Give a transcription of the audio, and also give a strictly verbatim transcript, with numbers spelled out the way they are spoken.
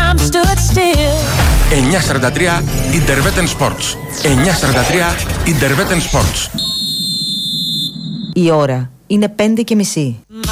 time stood still. εννιά σαράντα τρία Interwetten Sports. εννιά σαράντα τρία Interwetten Sports. Η ώρα είναι πέντε και μισή.